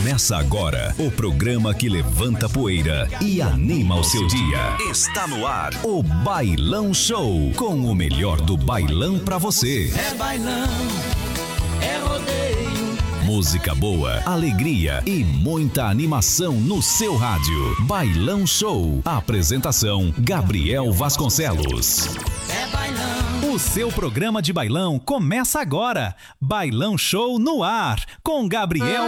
Começa agora o programa que levanta poeira e anima o seu dia. Está no ar o Bailão Show, com o melhor do bailão pra você. É bailão, é rodeio. Música boa, alegria e muita animação no seu rádio. Bailão Show. Apresentação: Gabriel Vasconcelos. É bailão. O seu programa de bailão começa agora. Bailão Show no ar, com Gabriel